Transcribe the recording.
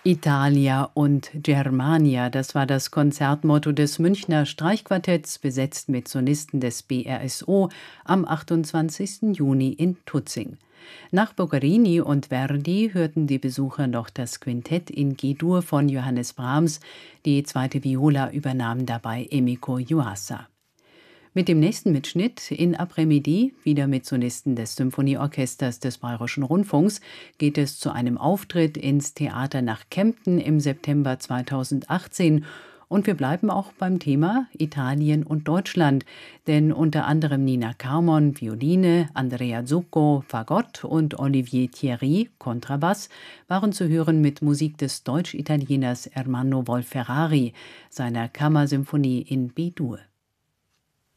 Italia und Germania, das war das Konzertmotto des Münchner Streichquartetts, besetzt mit Solisten des BRSO am 28. Juni in Tutzing. Nach Boccherini und Verdi hörten die Besucher noch das Quintett in G-Dur von Johannes Brahms, die zweite Viola übernahm dabei Emiko Yuasa. Mit dem nächsten Mitschnitt in Après-Midi, wieder mit Solisten des Symphonieorchesters des Bayerischen Rundfunks, geht es zu einem Auftritt ins Theater nach Kempten im September 2018. Und wir bleiben auch beim Thema Italien und Deutschland, denn unter anderem Nina Carmon, Violine, Andrea Zucco, Fagott und Olivier Thierry, Kontrabass, waren zu hören mit Musik des Deutsch-Italieners Ermanno Wolf-Ferrari, seiner Kammersymphonie in B-Dur.